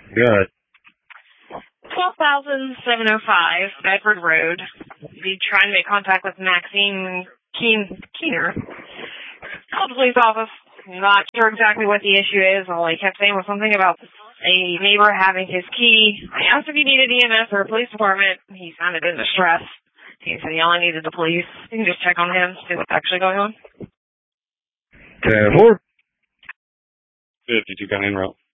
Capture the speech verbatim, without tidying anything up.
Good. twelve thousand seven oh five, Bedford Road. Be trying to make contact with Maxine Keen, Keener. Called the police office. Not sure exactly what the issue is. All he kept saying was something about a neighbor having his key. I asked if he needed E M S or a police department. He sounded in distress. He said he only needed the police. You can just check on him, see what's actually going on. ten four. fifty-two County Route.